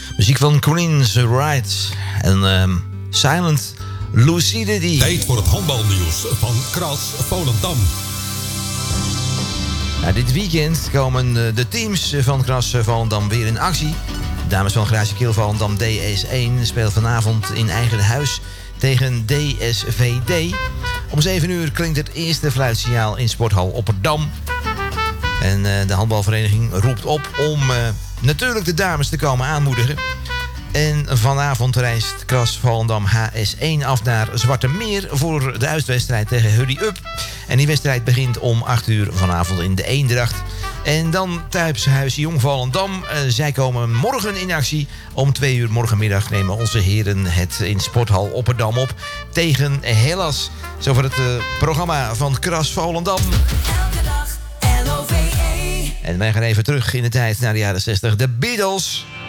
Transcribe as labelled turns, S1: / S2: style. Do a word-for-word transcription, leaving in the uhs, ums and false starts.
S1: Muziek van Queen's Rights en um, Silent Lucidity.
S2: Tijd voor het handbalnieuws van Kras Volendam.
S1: Ja, dit weekend komen de teams van Kras Volendam weer in actie. De dames van Gracie Kiel Volendam D S één spelen vanavond in eigen huis tegen D S V D. Om zeven uur klinkt het eerste fluitsignaal in Sporthal Opperdam. En uh, de handbalvereniging roept op om uh, natuurlijk de dames te komen aanmoedigen. En vanavond reist Kras Volendam H S één af naar Zwarte Meer voor de uitwedstrijd tegen Hurry Up. En die wedstrijd begint om acht uur vanavond in de Eendracht. En dan thuishuis Jong Volendam. Uh, zij komen morgen in actie. Om twee uur morgenmiddag nemen onze heren het in Sporthal Opperdam op tegen Hellas. Zo voor het uh, programma van Kras Volendam.
S3: Elke dag L O V E.
S1: En wij gaan even terug in de tijd naar de jaren zestig. De Beatles.